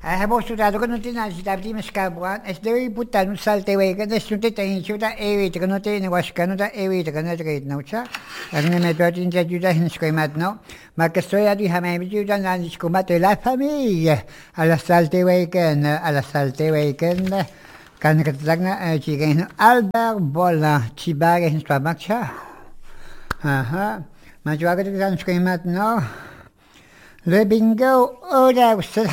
Habos tutado ko nung tinasitabi mas kabuan, es dewi puta nung saltewe ka, des nung titayin siya ta ewi, taka nung tinawas ka nung ta ewi, taka nung takait na siya. Ang naman ito atin sa juda hinskoimat no. Magkastoy at ihamay mi juda na hinskoimat la famille. Ala saltewe ka na. Kan katatag na chicken Albert Bola, chibaga hinskoimat siya. Aha. Majuaga ito sa hinskoimat no. Le bingo, c'est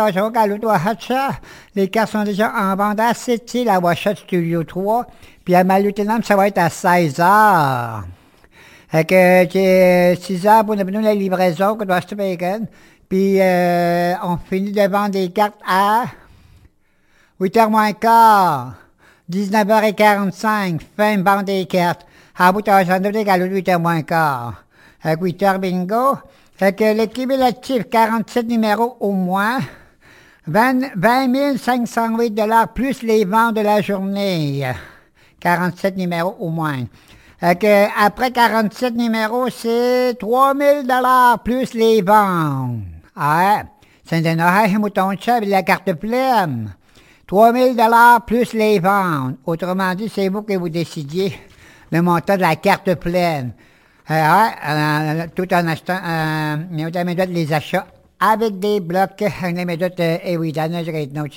les cartes sont déjà en vente à City, la Washat Studio 3, puis à Malutenam, ça va être à 16h. Fait que c'est 6h pour nous la livraison que doit se payer. Puis on finit de vendre des cartes à 8h moins quart, 19h45, fin de vente des cartes. À bout de 8h moins quart. Avec 8h bingo. Fait que le cumulatif, 47 numéros au moins, 20 508 $ plus les ventes de la journée. 47 numéros au moins. Fait que après 47 numéros, c'est 3 000 $ plus les ventes. Ah, c'est un mouton de la carte pleine. 3 000 $ plus les ventes. Autrement dit, c'est vous que vous décidiez le montant de la carte pleine. Tout en achetant les achats avec des blocs, les méthodes évidentes,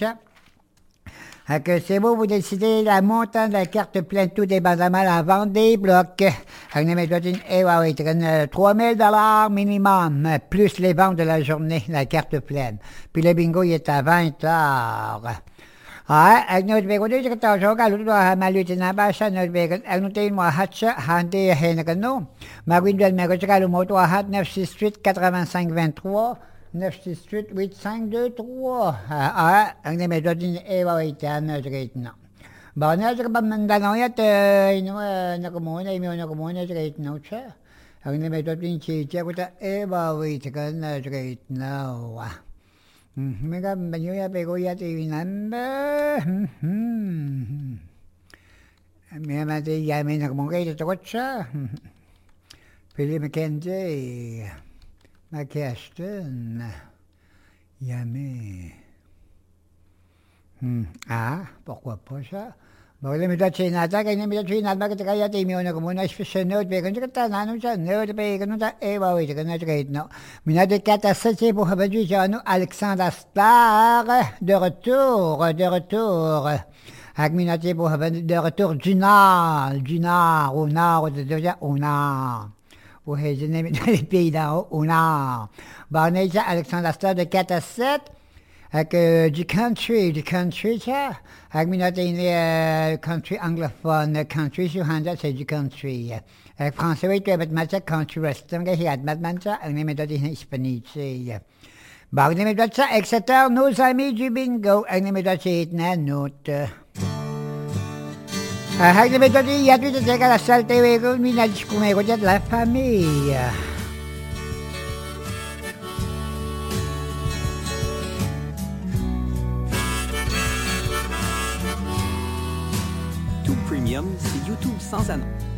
que c'est vous décidez le montant de la carte pleine, tout dépendamment de la vente des blocs. Les méthodes 3 000 $ minimum, plus les ventes de la journée, la carte pleine. Puis le bingo, il est à 20h. Ang notebego dito ka tao ka luto malutin na ba sa notebego ang nutain mo hatcha hande henakano magwindal mego ka lumoto hat 9 Street 8523 9 Street 8523 ang nemedo din ewa itan na na ba na sa Mindanao yat nakumuna imo nakumuna sa no cha ang nemedo din chicha ko ta ewa itan na na Mega banyoya pego ya te vinamba. Me mate ya me na como que te cocha. Philip McKenzie. Ma Kirsten. Ya me. Pourquoi pas ça? Bon, le méthode chinata, quand il méthode chinata, que tu as été mis en commun, je fais note, mais quand tu as un note, note, mais quand tu as évalué, quand tu as non. Mais de 4 à 7, c'est pour avoir du genre, Alexandre Star, de retour. Avec minati pour avoir de retour du nord, au nord, au nord. Pour les pays d'en haut, au nord. Bon, on est Alexandre Star de 4 à 7. Avec du country, ça. Avec minati country anglophone, country sur Honda, c'est du country. Avec français, oui, tu as mettre country western, que j'ai admis ça, on est méthode hispanique, c'est. Bon, on est méthode ça, etc. Nos amis du bingo, on est méthode c'est une note. Avec les méthodes, il y a tout à fait la salle TV, on a dit qu'on est de la famille. Premium, c'est YouTube sans annonce.